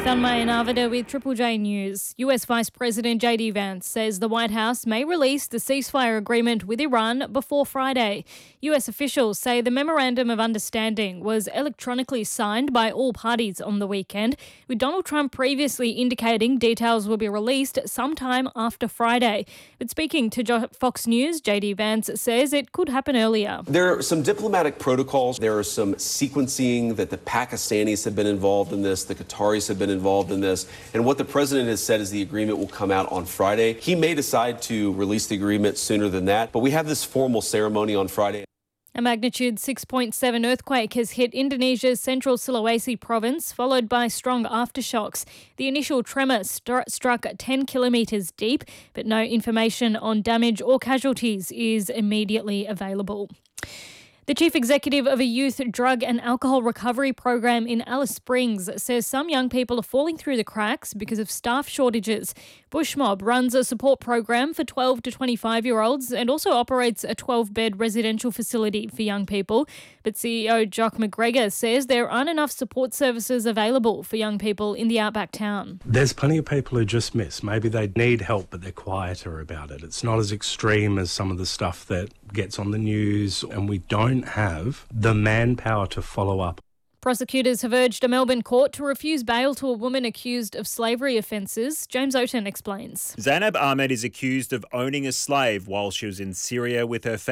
Thanmay Navada with Triple J News. US Vice President JD Vance says the White House may release the ceasefire agreement with Iran before Friday. US officials say the Memorandum of Understanding was electronically signed by all parties on the weekend, with Donald Trump previously indicating details will be released sometime after Friday. But speaking to Fox News, JD Vance says it could happen earlier. There are some diplomatic protocols. There are some sequencing that the Pakistanis have been involved in this, the Qataris have been involved in this, and what the president has said is the agreement will come out on Friday. He may decide to release the agreement sooner than that, but we have this formal ceremony on Friday. A magnitude 6.7 earthquake has hit Indonesia's central Sulawesi province, followed by strong aftershocks. The initial tremor struck 10 kilometres deep, but no information on damage or casualties is immediately available. The chief executive of a youth drug and alcohol recovery program in Alice Springs says some young people are falling through the cracks because of staff shortages. Bushmob runs a support program for 12 to 25-year-olds and also operates a 12-bed residential facility for young people. But CEO Jock McGregor says there aren't enough support services available for young people in the outback town. There's plenty of people who just miss. Maybe they need help, but they're quieter about it. It's not as extreme as some of the stuff that gets on the news, and we don't have the manpower to follow up. Prosecutors have urged a Melbourne court to refuse bail to a woman accused of slavery offences. James Oaten explains. Zainab Ahmed is accused of owning a slave while she was in Syria with her family.